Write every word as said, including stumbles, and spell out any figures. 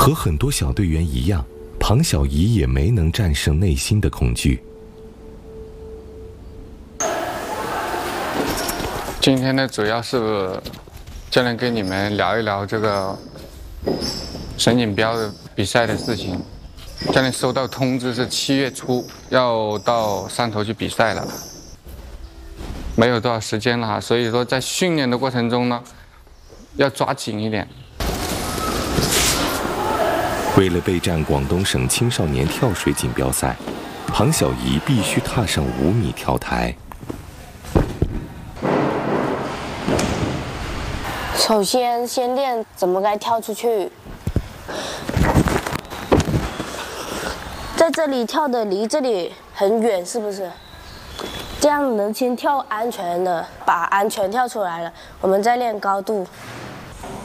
和很多小队员一样，庞小怡也没能战胜内心的恐惧。 今天呢，主要是教练跟你们聊一聊这个神锦标的比赛的事情。教练收到通知是七月初要到汕头去比赛了，没有多少时间了哈，所以说在训练的过程中呢，要抓紧一点。 为了备战广东省青少年跳水锦标赛，庞小怡必须踏上五米跳台。 首先，先练怎么该跳出去，在这里跳的离这里很远，是不是？这样能先跳安全的，把安全跳出来了，我们再练高度。